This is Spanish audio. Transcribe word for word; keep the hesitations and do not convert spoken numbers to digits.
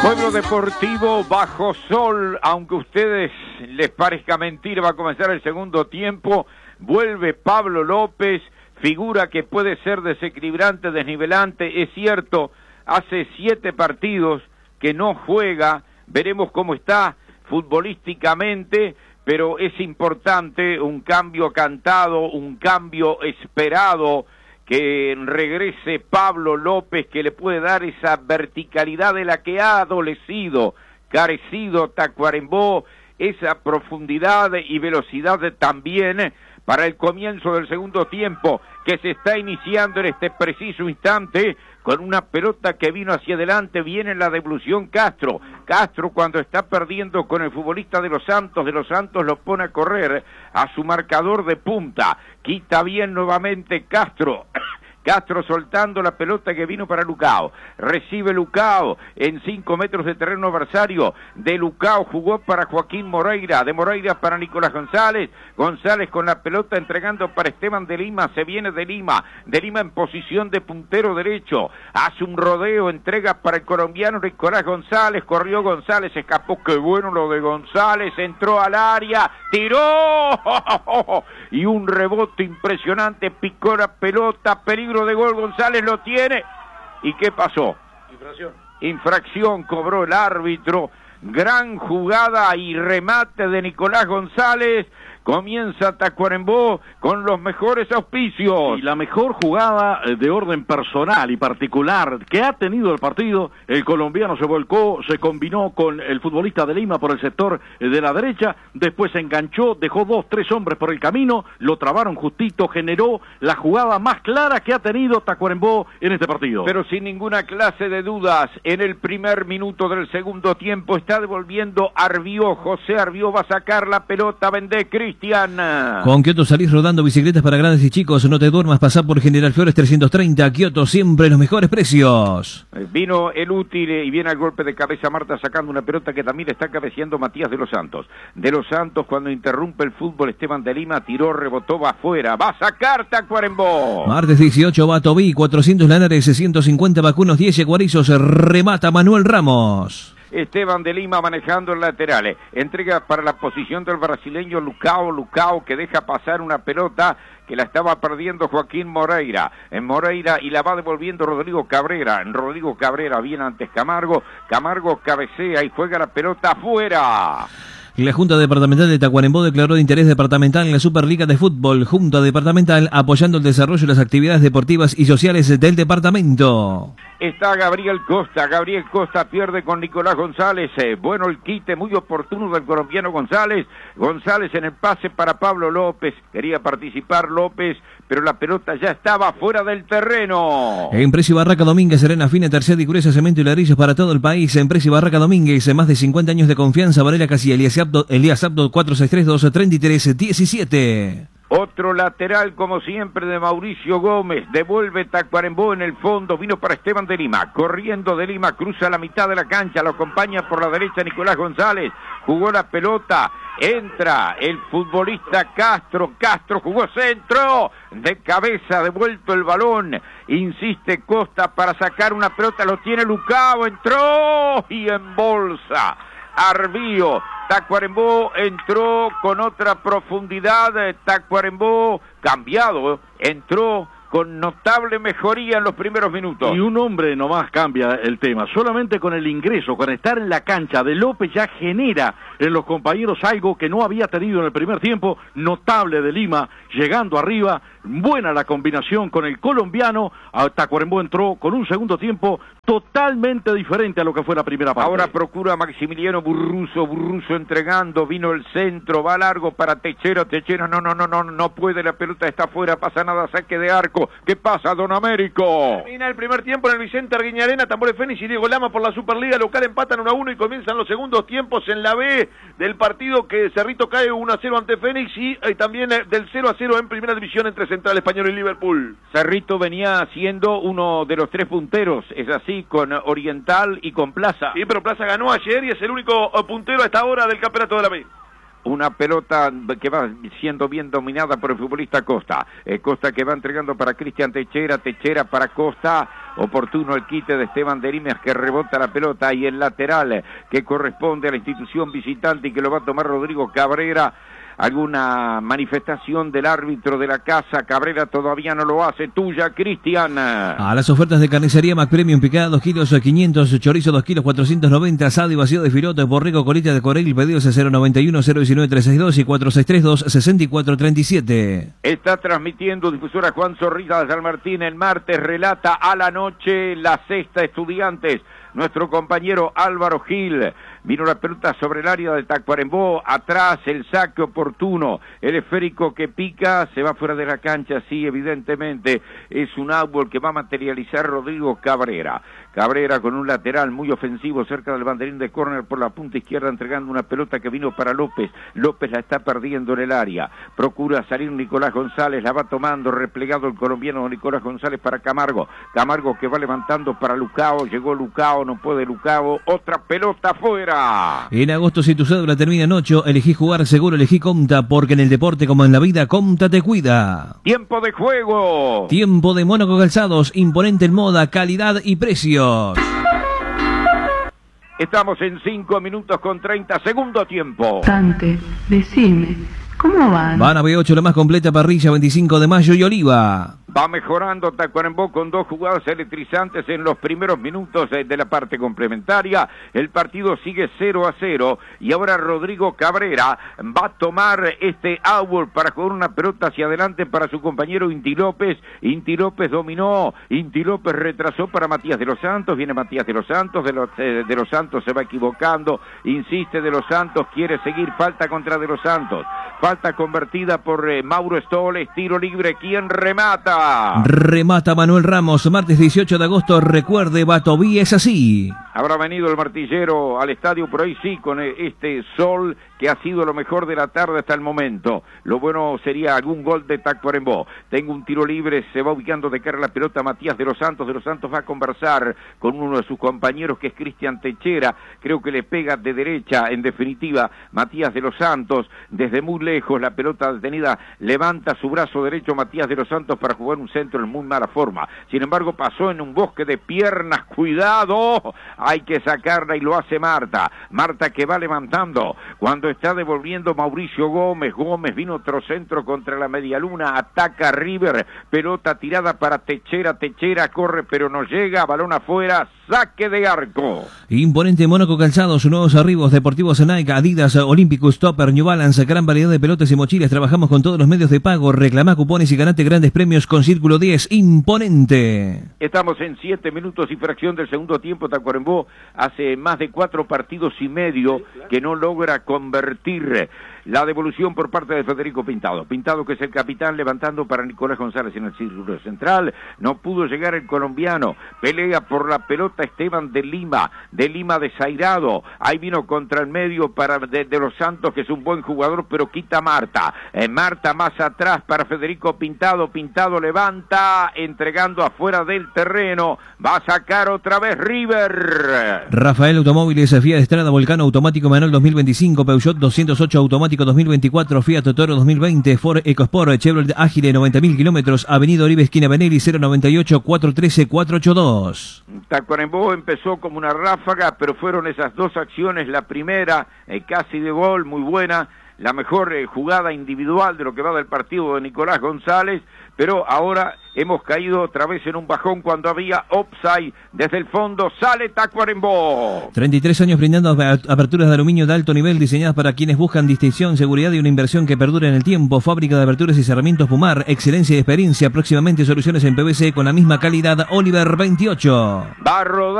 Pueblo Deportivo bajo sol, aunque a ustedes les parezca mentira, va a comenzar el segundo tiempo, vuelve Pablo López, figura que puede ser desequilibrante, desnivelante, es cierto, hace siete partidos que no juega, veremos cómo está futbolísticamente, pero es importante un cambio cantado, un cambio esperado, que regrese Pablo López, que le puede dar esa verticalidad de la que ha adolecido, carecido Tacuarembó, esa profundidad y velocidad también para el comienzo del segundo tiempo, que se está iniciando en este preciso instante, con una pelota que vino hacia adelante, viene la devolución Castro. Castro, cuando está perdiendo con el futbolista de los Santos, de los Santos lo pone a correr a su marcador de punta, quita bien nuevamente Castro. Castro soltando la pelota que vino para Lucao, recibe Lucao en cinco metros de terreno adversario, de Lucao jugó para Joaquín Moreira, de Moreira para Nicolás González, González con la pelota entregando para Esteban de Lima, se viene de Lima, de Lima en posición de puntero derecho, hace un rodeo, entrega para el colombiano Nicolás González, corrió González, escapó, qué bueno lo de González, entró al área, tiró, y un rebote impresionante, picó la pelota, peligro de gol, González lo tiene. ¿Y qué pasó? Infracción. Infracción cobró el árbitro. Gran jugada y remate de Nicolás González. Comienza Tacuarembó con los mejores auspicios. Y la mejor jugada de orden personal y particular que ha tenido el partido, el colombiano se volcó, se combinó con el futbolista de Lima por el sector de la derecha, después se enganchó, dejó dos, tres hombres por el camino, lo trabaron justito, generó la jugada más clara que ha tenido Tacuarembó en este partido. Pero sin ninguna clase de dudas, en el primer minuto del segundo tiempo está devolviendo Arbió, José Arbió va a sacar la pelota, vende Cristian. Con Kioto salís rodando bicicletas para grandes y chicos, no te duermas, pasá por General Flores trescientos treinta, Kioto, siempre los mejores precios. Vino el útil y viene al golpe de cabeza Marta sacando una pelota que también está cabeceando Matías de los Santos. De los Santos cuando interrumpe el fútbol Esteban de Lima, tiró, rebotó, va afuera, va a sacar Tacuarembó. Martes dieciocho, Batoví, cuatrocientos Lanares, ciento cincuenta vacunos, diez Guarizos, remata Manuel Ramos. Esteban de Lima manejando el lateral, entrega para la posición del brasileño Lucao, Lucao que deja pasar una pelota que la estaba perdiendo Joaquín Moreira, en Moreira y la va devolviendo Rodrigo Cabrera, en Rodrigo Cabrera viene antes Camargo, Camargo cabecea y juega la pelota afuera. La Junta Departamental de Tacuarembó declaró de interés departamental en la Superliga de Fútbol. Junta Departamental apoyando el desarrollo de las actividades deportivas y sociales del departamento. Está Gabriel Costa, Gabriel Costa pierde con Nicolás González, eh, bueno el quite muy oportuno del colombiano González, González en el pase para Pablo López, quería participar López, pero la pelota ya estaba fuera del terreno. En Precio Barraca Domínguez, Serena Fina, Tercera y Gruesa, Cemento y Ladrillos para todo el país. En Precio Barraca Domínguez, más de cincuenta años de confianza, Varela Casi, Elías Abdo, Elías Abdo cuatro seis tres, dos tres tres, diecisiete. Otro lateral, como siempre, de Mauricio Gómez. Devuelve Tacuarembó en el fondo. Vino para Esteban de Lima. Corriendo de Lima. Cruza la mitad de la cancha. Lo acompaña por la derecha Nicolás González. Jugó la pelota. Entra el futbolista Castro. Castro jugó centro. De cabeza. Devuelto el balón. Insiste Costa para sacar una pelota. Lo tiene Lucao. Entró. Y en bolsa. Arbió. Tacuarembó entró con otra profundidad, Tacuarembó cambiado, entró con notable mejoría en los primeros minutos. Y un hombre nomás cambia el tema, solamente con el ingreso, con estar en la cancha de López ya genera en los compañeros algo que no había tenido en el primer tiempo, notable de Lima, llegando arriba, buena la combinación con el colombiano, Tacuarembó entró con un segundo tiempo totalmente diferente a lo que fue la primera parte. Ahora procura Maximiliano Burruso, Burruso entregando, vino el centro, va largo para Techera, Techera, no, no, no, no, no puede, la pelota está afuera, pasa nada, saque de arco, ¿qué pasa, Don Américo? Termina el primer tiempo en el Vicente Arguiñarena, Tambores Fénix y Diego Lama por la Superliga local empatan uno a uno y comienzan los segundos tiempos en la B del partido que Cerrito cae uno a cero ante Fénix y eh, también eh, del cero a cero en primera división entre Central Español y Liverpool. Cerrito venía siendo uno de los tres punteros, es así, con Oriental y con Plaza. Sí, pero Plaza ganó ayer y es el único puntero a esta hora del campeonato de la B. Una pelota que va siendo bien dominada por el futbolista Costa. Eh, Costa que va entregando para Cristian Techera, Techera para Costa. Oportuno el quite de Esteban Derimes que rebota la pelota y el lateral que corresponde a la institución visitante y que lo va a tomar Rodrigo Cabrera. ¿Alguna manifestación del árbitro de la casa? Cabrera todavía no lo hace. Tuya, Cristian. A las ofertas de carnicería Mac Premium, picada dos kilos quinientos, chorizo dos kilos cuatrocientos noventa, asado y vacío de filote, borrego, colita de corel, pedidos a cero noventa y uno, cero diecinueve, trescientos sesenta y dos y cuatro seis tres dos, sesenta y cuatro treinta y siete. Está transmitiendo difusora Juan Zorrilla de San Martín. El martes relata a la noche la sexta Estudiantes. Nuestro compañero Álvaro Gil. Vino la pelota sobre el área de Tacuarembó, atrás el saque oportuno, el esférico que pica, se va fuera de la cancha, sí, evidentemente, es un árbol que va a materializar Rodrigo Cabrera. Cabrera con un lateral muy ofensivo cerca del banderín de córner por la punta izquierda, entregando una pelota que vino para López. López la está perdiendo en el área, procura salir Nicolás González, la va tomando, replegado el colombiano Nicolás González para Camargo. Camargo que va levantando para Lucao, llegó Lucao, no puede Lucao, otra pelota fuera. En agosto, si tu cédula termina en ocho, elegí jugar seguro, elegí Comta, porque en el deporte como en la vida, Comta te cuida. Tiempo de juego. Tiempo de Mónaco Calzados, imponente en moda, calidad y precios. Estamos en cinco minutos con treinta, segundo tiempo. Tante, decime, ¿cómo van? Van a B ocho, la más completa parrilla, veinticinco de mayo y Oliva. Va mejorando Tacuarembó con dos jugadas electrizantes en los primeros minutos de la parte complementaria. El partido sigue cero a cero y ahora Rodrigo Cabrera va a tomar este árbol para jugar una pelota hacia adelante para su compañero Inti López. Inti López dominó, Inti López retrasó para Matías de los Santos, viene Matías de los Santos, de los, eh, de los Santos se va equivocando, insiste de los Santos, quiere seguir, falta contra de los Santos, falta convertida por eh, Mauro Stoles, tiro libre, ¿quién remata? Remata Manuel Ramos, martes dieciocho de agosto, recuerde, Batoví es así. Habrá venido el martillero al estadio por ahí sí, con este sol que ha sido lo mejor de la tarde hasta el momento. Lo bueno sería algún gol de Tacuarembó. Tengo un tiro libre, se va ubicando de cara a la pelota Matías de los Santos. De los Santos va a conversar con uno de sus compañeros que es Cristian Techera. Creo que le pega de derecha, en definitiva, Matías de los Santos. Desde muy lejos la pelota detenida levanta su brazo derecho Matías de los Santos para jugar un centro en muy mala forma. Sin embargo, pasó en un bosque de piernas. ¡Cuidado! Hay que sacarla y lo hace Marta. Marta que va levantando. Cuando está devolviendo Mauricio Gómez. Gómez vino otro centro contra la medialuna. Ataca River. Pelota tirada para Techera. Techera corre pero no llega. Balón afuera. Saque de arco. Imponente Mónaco Calzados, nuevos arribos deportivos Nike, Adidas, Olympicus, Topper, New Balance, gran variedad de pelotas y mochilas. Trabajamos con todos los medios de pago. Reclamá cupones y ganate grandes premios con Círculo diez. Imponente. Estamos en siete minutos y fracción del segundo tiempo. Tacuarembó hace más de cuatro partidos y medio que no logra convertir. La devolución por parte de Federico Pintado. Pintado que es el capitán levantando para Nicolás González en el círculo central. No pudo llegar el colombiano. Pelea por la pelota Esteban de Lima. De Lima desairado. Ahí vino contra el medio para de, de los Santos, que es un buen jugador, pero quita Marta. Eh, Marta más atrás para Federico Pintado. Pintado levanta, entregando afuera del terreno. Va a sacar otra vez River. Rafael Automóviles, Fiat Estrada, Volcano automático manual dos mil veinticinco, Peugeot doscientos ocho automático dos mil veinticuatro, Fiat Toro dos mil veinte, Ford EcoSport, Chevrolet Ágile noventa mil kilómetros, Avenida Oribe, esquina Benelli, cero noventa y ocho, cuatro trece, cuatro ochenta y dos. Tacuarembó empezó como una ráfaga, pero fueron esas dos acciones, la primera eh, casi de gol, muy buena, la mejor eh, jugada individual de lo que va del partido de Nicolás González, pero ahora hemos caído otra vez en un bajón cuando había offside. Desde el fondo sale Tacuarembó. treinta y tres años brindando aperturas de aluminio de alto nivel diseñadas para quienes buscan distinción, seguridad y una inversión que perdure en el tiempo. Fábrica de aperturas y cerramientos Pumar, excelencia y experiencia. Próximamente soluciones en P V C con la misma calidad. Oliver veintiocho. Va a rodar